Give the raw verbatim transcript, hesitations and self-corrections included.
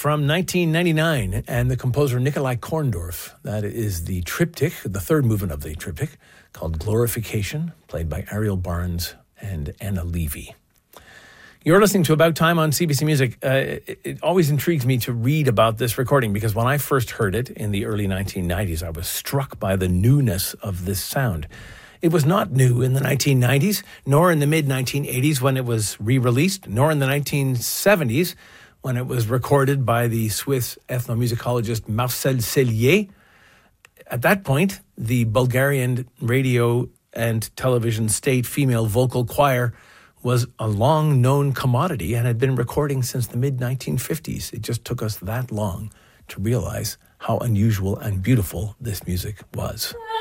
from nineteen ninety-nine, and the composer Nikolai Korndorf. That is the triptych, the third movement of the triptych, called Glorification, played by Ariel Barnes and Anna Levy. You're listening to About Time on C B C Music. Uh, it, it always intrigues me to read about this recording because when I first heard it in the early nineteen nineties, I was struck by the newness of this sound. It was not new in the nineteen nineties, nor in the mid nineteen eighties when it was re-released, nor in the nineteen seventies when it was recorded by the Swiss ethnomusicologist Marcel Cellier. At that point, the Bulgarian radio and television state female vocal choir was a long-known commodity and had been recording since the mid nineteen fifties. It just took us that long to realize how unusual and beautiful this music was.